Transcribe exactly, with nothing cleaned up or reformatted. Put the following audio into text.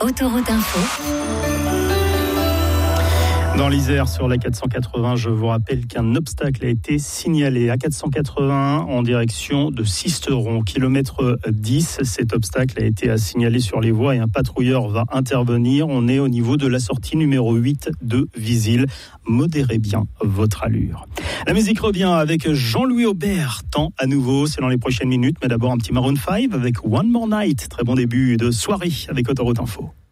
Autoroute Info. Dans l'Isère, sur la quatre cent quatre-vingts, je vous rappelle qu'un obstacle a été signalé à quatre cent quatre-vingts en direction de Sisteron, kilomètre dix. Cet obstacle a été signalé sur les voies et un patrouilleur va intervenir. On est au niveau de la sortie numéro huit de Visil. Modérez bien votre allure. La musique revient avec Jean-Louis Aubert, temps à nouveau, c'est dans les prochaines minutes. Mais d'abord un petit Maroon cinq avec One More Night. Très bon début de soirée avec Autoroute Info.